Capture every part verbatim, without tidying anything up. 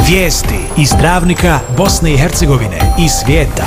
Vijesti iz Travnika, Bosne i Hercegovine i svijeta.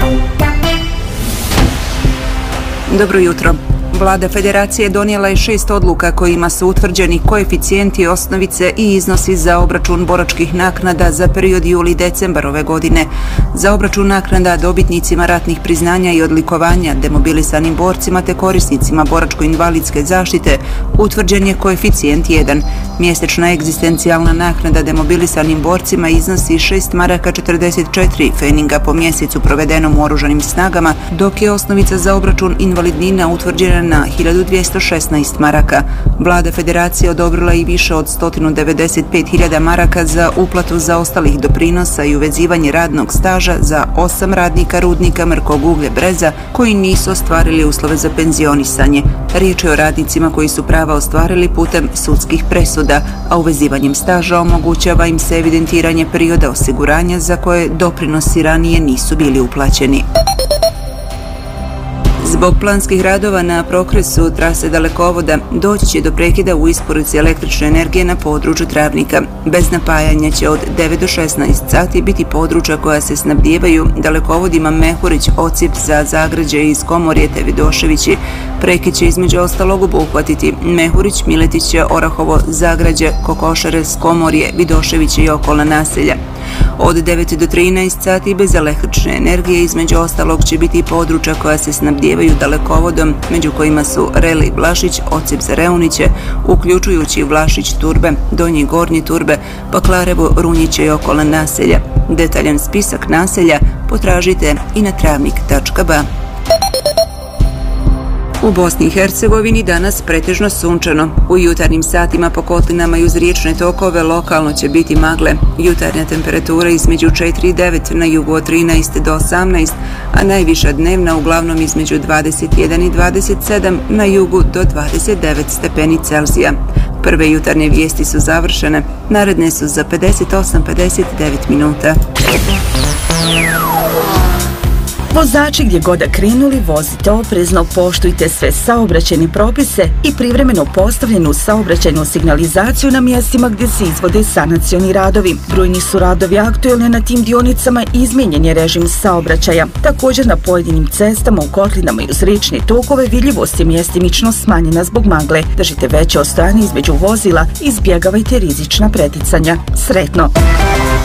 Dobro jutro. Vlada Federacije donijela je šest odluka kojima su utvrđeni koeficijenti, osnovice i iznosi za obračun boračkih naknada za period juli-decembar ove godine. Za obračun naknada dobitnicima ratnih priznanja i odlikovanja, demobilisanim borcima te korisnicima boračko-invalidske zaštite utvrđen je koeficijent jedan. Mjesečna egzistencijalna naknada demobilisanim borcima iznosi šest maraka četrdeset četiri feninga po mjesecu provedenom u oružanim snagama, dok je osnovica za obračun invalidnina utvrđena na hiljadu dvjesto šesnaest maraka. Vlada Federacije odobrila i više od sto devedeset pet hiljada maraka za uplatu zaostalih doprinosa i uvezivanje radnog staža za osam radnika rudnika Mrkog uglje Breza koji nisu ostvarili uslove za penzionisanje. Riječ je o radnicima koji su prava ostvarili putem sudskih presuda, a uvezivanjem staža omogućava im se evidentiranje perioda osiguranja za koje doprinosi ranije nisu bili uplaćeni. Zbog planskih radova na prokresu trase dalekovoda doći će do prekida u isporuci električne energije na području Travnika. Bez napajanja će od devet do šesnaest sati biti područja koja se snabdijevaju dalekovodima Mehurić, Ocip za Zagrađe iz Komorje te Vidoševići. Prekid će između ostalog obuhvatiti Mehurić, Miletiće, Orahovo, Zagrađe, Kokošare, Skomorje, Vidoševiće i okolna naselja. Od devet do trinaest sati bez električne energije između ostalog će biti područja koja se snabdijevaju dalekovodom, među kojima su Reli, Vlašić, Ocip za Reuniće, uključujući Vlašić, Turbe, Donji i Gornji Turbe, Paklarevo, Runjiće i okolna naselja. Detaljan spisak naselja potražite i na travnik tačka ba. U Bosni i Hercegovini danas pretežno sunčano. U jutarnjim satima po kotlinama i uz riječne tokove lokalno će biti magle. Jutarnja temperatura između četiri i devet, na jugu od trinaest do osamnaest, a najviša dnevna uglavnom između dvadeset jedan i dvadeset sedam, na jugu do dvadeset devet stepeni Celzija. Prve jutarnje vijesti su završene, naredne su za pedeset osam do pedeset devet minuta. Vozači gdje god da krenuli, vozite oprezno, poštujte sve saobraćajne propise i privremeno postavljenu saobraćajnu signalizaciju na mjestima gdje se izvode sanacioni radovi. Brojni su radovi aktualni na tim dionicama i izmijenjen je režim saobraćaja. Također na pojedinim cestama u kotlinama i uz riječne tokove vidljivost je mjestimično smanjena zbog magle. Držite veće odstojanje između vozila i izbjegavajte rizična preticanja. Sretno!